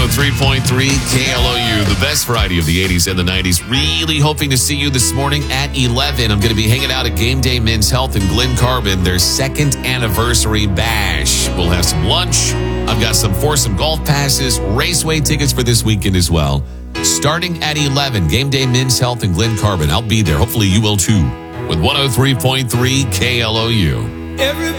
103.3 KLOU, the best variety of the 80s and the 90s. Really hoping to see you this morning at 11. I'm going to be hanging out at Game Day Men's Health in Glen Carbon, their second anniversary bash. We'll have some lunch. I've got some foursome golf passes, raceway tickets for this weekend as well. Starting at 11, Game Day Men's Health in Glen Carbon. I'll be there. Hopefully you will too. With 103.3 KLOU.